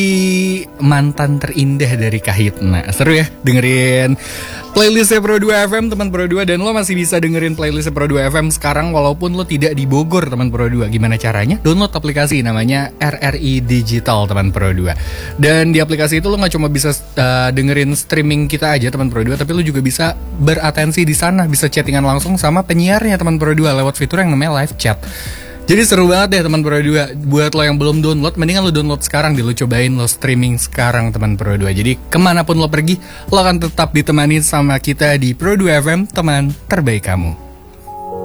mantan terindah dari Kahitna. Seru ya dengerin playlistnya Pro 2 FM teman Pro 2. Dan lo masih bisa dengerin playlistnya Pro 2 FM sekarang walaupun lo tidak di Bogor teman Pro 2. Gimana caranya? Download aplikasi namanya RRI Digital teman Pro 2. Dan di aplikasi itu lo gak cuma bisa dengerin streaming kita aja teman Pro 2, tapi lo juga bisa beratensi di sana, bisa chattingan langsung sama penyiarnya teman Pro 2 lewat fitur yang namanya live chat. Jadi seru banget deh teman Pro 2. Buat lo yang belum download, mendingan lo download sekarang deh. Lo cobain, lo streaming sekarang teman Pro 2. Jadi kemanapun lo pergi, lo akan tetap ditemani sama kita di Pro 2 FM, teman terbaik kamu.